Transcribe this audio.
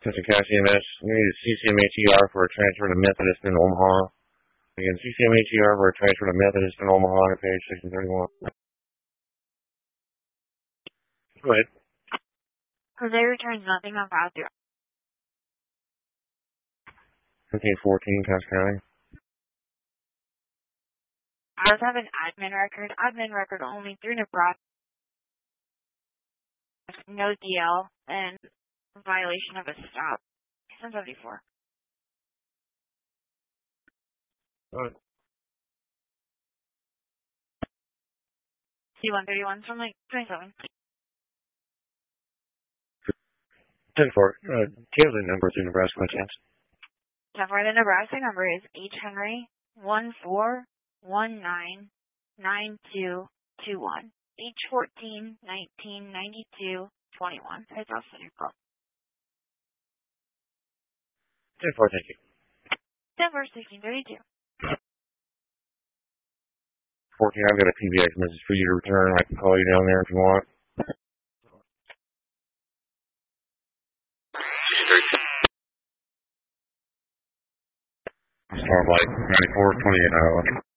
Testing Cash EMS. We need a CCMHER for a transfer to Methodist in Omaha. Again, CCMHER for a transfer to Methodist in Omaha on page 631. Go ahead. Jose returns nothing on file through 1514, Cass County. I also have an admin record only through Nebraska. No DL, and violation of a stop. 774. Alright. C-131 from like 27. 10-4. Taylor number through Nebraska by chance. 10-4. The Nebraska number is H. Henry 14199221. H14 1992 21. It's also your call. 10-4, thank you. 10-4 1632. 14, I've got a PBX message for you to return. I can call you down there if you want. Starlight 94 28 Iowa.